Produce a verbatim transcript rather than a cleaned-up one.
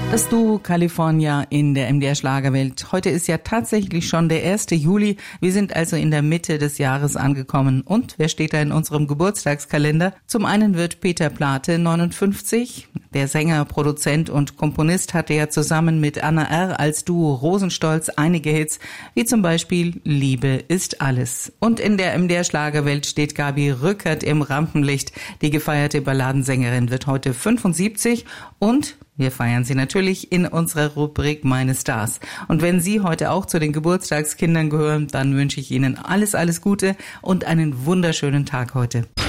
Das Duo California in der M D R Schlagerwelt. Heute ist ja tatsächlich schon der erste Juli. Wir sind also in der Mitte des Jahres angekommen. Und wer steht da in unserem Geburtstagskalender? Zum einen wird Peter Plate neunundfünfzig. Der Sänger, Produzent und Komponist hatte ja zusammen mit Anna R. als Duo Rosenstolz einige Hits, wie zum Beispiel Liebe ist alles. Und in der M D R Schlagerwelt steht Gabi Rückert im Rampenlicht. Die gefeierte Balladensängerin wird heute fünfundsiebzig und wir feiern sie natürlich in unserer Rubrik Meine Stars. Und wenn Sie heute auch zu den Geburtstagskindern gehören, dann wünsche ich Ihnen alles, alles Gute und einen wunderschönen Tag heute.